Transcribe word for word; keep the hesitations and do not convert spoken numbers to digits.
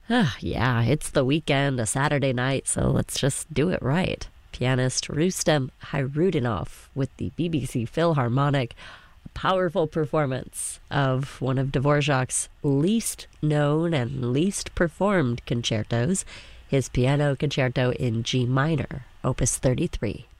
Ah, yeah, it's the weekend, a Saturday night, so let's just do it right. Pianist Rustem Hayruddinov with the B B C Philharmonic, a powerful performance of one of Dvorak's least known and least performed concertos, his Piano Concerto in G minor, Opus thirty-three.